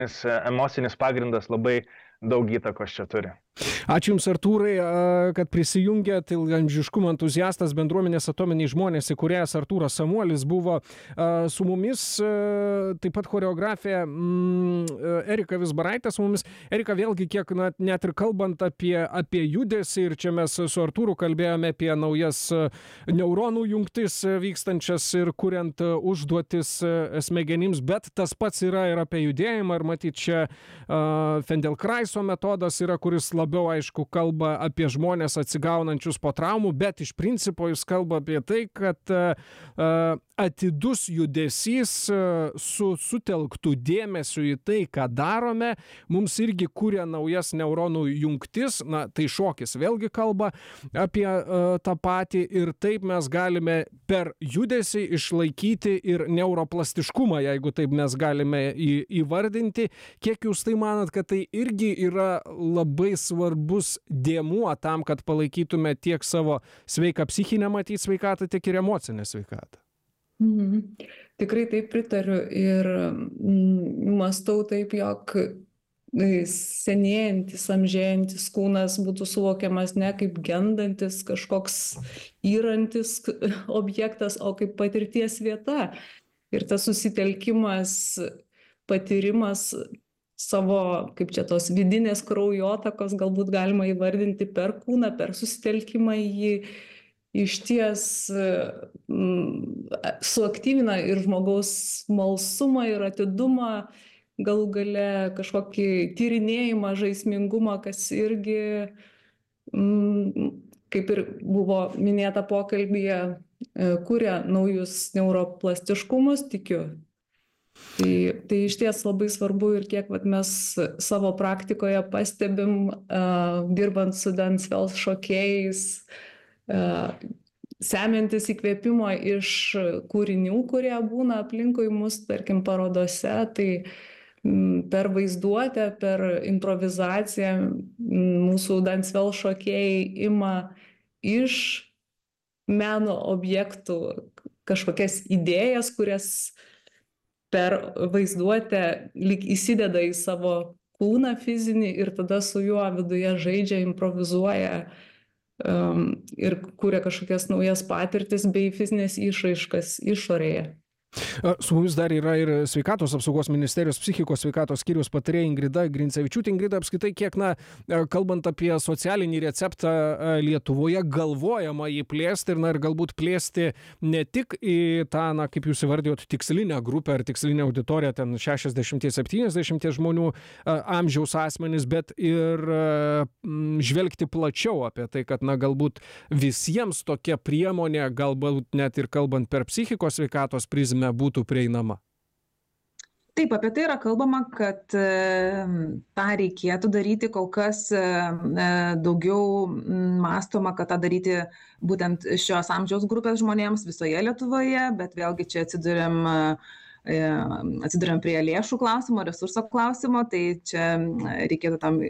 emocinis pagrindas labai daug įtakos čia turi. Ačiū Jums, Artūrai, kad prisijungėt. Ilgaamžiškumo entuziastas, bendruomenės Atominiai žmonės įkūrėjas Artūras Samuolis buvo su mumis, taip pat choreografė Erika Vizbaraitė su mumis. Erika, vėlgi kiek net ir kalbant apie judesį, ir čia mes su Artūru kalbėjome apie naujas neuronų jungtis vykstančias ir kuriant užduotis smegenims, bet tas pats yra ir apie judėjimą, ir matyt čia Feldenkraiso metodas yra, kuris labiau, aišku, kalba apie žmonės atsigaunančius po traumų, bet iš principo jis kalba apie tai, kad atidus judesys su sutelktų dėmesiu į tai, ką darome, mums irgi kuria naujas neuronų jungtis. Na, tai šokis vėlgi kalba apie tą patį, ir taip mes galime per judesį išlaikyti ir neuroplastiškumą, jeigu taip mes galime įvardinti. Kiek jūs tai manat, kad tai irgi yra labai svarbus dėmuo tam, kad palaikytume tiek savo sveiką psichinę matyt sveikatą, tiek ir emocinę sveikatą? Tikrai taip pritariu ir mąstau taip, jog senėjantis, amžėjantis kūnas būtų suvokiamas ne kaip gendantis kažkoks įrantis objektas, o kaip patirties vieta. Ir tas susitelkimas, patyrimas savo, kaip čia tos vidinės kraujotakos galbūt galima įvardinti per kūną, per susitelkimą jį išties suaktyvina ir žmogaus smalsumą ir atidumą, galų gale kažkokį tyrinėjimą, žaismingumą, kas irgi, kaip ir buvo minėta pokalbyje, kuria naujus neuroplastiškumus, tikiu. Tai iš ties labai svarbu, ir kiek mes savo praktikoje pastebim, dirbant su dancehall šokėjais, semiantis įkvėpimo iš kūrinių, kurie būna aplinkui mus, tarkim, parodose, tai per vaizduotę, per improvizaciją mūsų dancehall šokėjai ima iš meno objektų kažkokias idėjas, kurias per vaizduotę lyg įsideda į savo kūną fizinį ir tada su juo viduje žaidžia, improvizuoja ir kuria kažkokias naujas patirtis bei fizinės išraiškas išorėje. Su mumis dar yra ir Sveikatos apsaugos ministerijos psichikos sveikatos skyriaus patarėja Ingrida Grincevičiūtė. Ingrida, apskritai, kiek, kalbant apie socialinį receptą Lietuvoje, galvojama jį plėsti ir galbūt plėsti ne tik į tą, kaip jūs įvardėjot, tikslinę grupę ar tikslinę auditoriją, ten 60-70 žmonių amžiaus asmenys, bet ir žvelgti plačiau apie tai, kad galbūt visiems tokia priemonė, galbūt net ir kalbant per psichikos sveikatos prizmę, būtų prieinama. Taip, apie tai yra kalbama, kad tą reikėtų daryti, kol kas daugiau mąstoma, kad tą daryti būtent šios amžiaus grupės žmonėms visoje Lietuvoje, bet vėlgi čia atsiduriam prie lėšų klausimo, resurso klausimo, tai čia reikėtų tam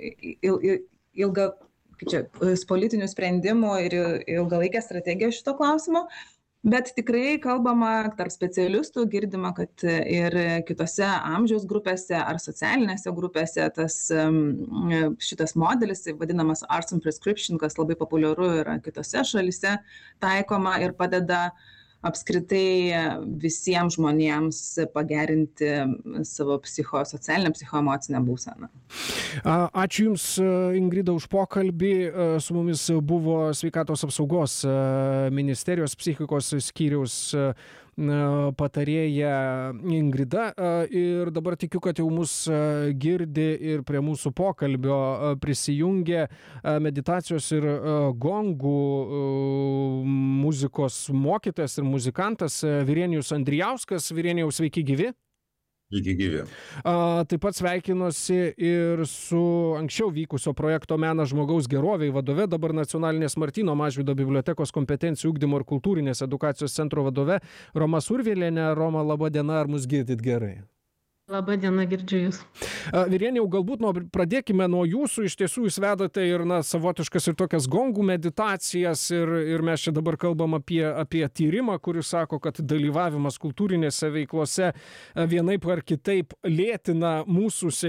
politinių sprendimų ir ilgalaikės strategijos šito klausimo. Bet tikrai kalbama tarp specialistų, girdima, kad ir kitose amžiaus grupėse ar socialinėse grupėse šitas modelis, vadinamas Arts and Prescription, kas labai populiaru yra kitose šalyse taikoma ir padeda apskritai visiems žmonėms pagerinti savo socialinę, psichoemocinę būseną. Ačiū Jums, Ingrida, už pokalbį. Su mumis buvo Sveikatos apsaugos ministerijos psichikos skyriaus patarėja Ingrida, ir dabar tikiu, kad jau mus girdi ir prie mūsų pokalbio prisijungė meditacijos ir gongų muzikos mokytojas ir muzikantas Virenijus Andrijauskas. Virenijau, sveiki gyvi. Sveiki gyvi. Taip pat sveikinuosi ir su anksčiau vykusio projekto Menas žmogaus gerovei vadove, dabar Nacionalinės Martyno Mažvydo bibliotekos kompetencijų ugdymo ir kultūrinės edukacijos centro vadove Roma Survilienė. Roma, laba diena, ar mus girdit gerai? Labą dieną, girdžiu Jūs. Virenijau, galbūt pradėkime nuo jūsų. Iš tiesų jūs vedate ir savotiškas ir tokias gongų meditacijas, ir mes čia dabar kalbam apie tyrimą, kuris sako, kad dalyvavimas kultūrinėse veiklose vienaip ar kitaip lėtina mūsų